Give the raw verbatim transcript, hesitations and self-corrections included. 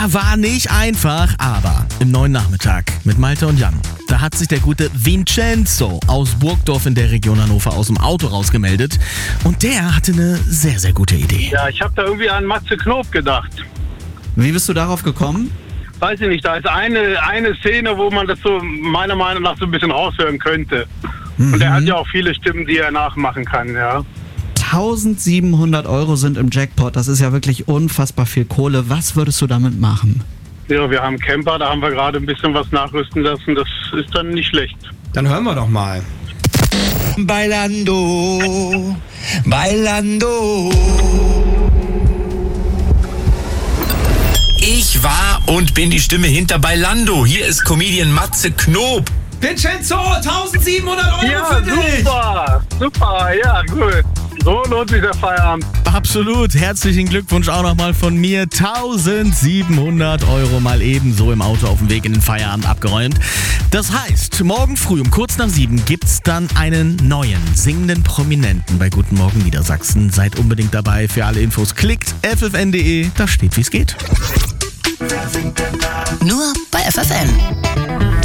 Ja, war nicht einfach, aber im neuen Nachmittag mit Malte und Jan, da hat sich der gute Vincenzo aus Burgdorf in der Region Hannover aus dem Auto rausgemeldet und der hatte eine sehr, sehr gute Idee. Ja, ich habe da irgendwie an Matze Knob gedacht. Wie bist du darauf gekommen? Weiß ich nicht, da ist eine, eine Szene, wo man das so meiner Meinung nach so ein bisschen raushören könnte. Mhm. Und er hat ja auch viele Stimmen, die er nachmachen kann, ja. eintausendsiebenhundert Euro sind im Jackpot, das ist ja wirklich unfassbar viel Kohle. Was würdest du damit machen? Ja, wir haben einen Camper, da haben wir gerade ein bisschen was nachrüsten lassen, das ist dann nicht schlecht. Dann hören wir doch mal. Bailando, bailando. Ich war und bin die Stimme hinter Bailando. Hier ist Comedian Matze Knob. Vincenzo, eintausendsiebenhundert Euro Ja, für dich. super, super, ja, gut. So lohnt sich der Feierabend. Absolut, herzlichen Glückwunsch auch nochmal von mir. eintausendsiebenhundert Euro mal ebenso im Auto auf dem Weg in den Feierabend abgeräumt. Das heißt, morgen früh um kurz nach sieben gibt's dann einen neuen singenden Prominenten bei Guten Morgen Niedersachsen. Seid unbedingt dabei. Für alle Infos klickt f f n punkt d e, da steht, wie's geht. Nur bei F F N.